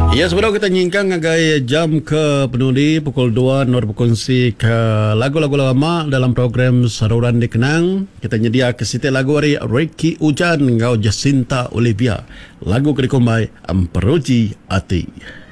Ya, sebelum kita nyingkang ngagai jam ke penuli pukul 2 Nur berkongsi ke lagu-lagu lama dalam program Saluran Dikenang. Kita nyedia ke situ lagu dari Ricky Ujan ngau Jacinta Olivia. Lagu kedikombai Amperoji Ati.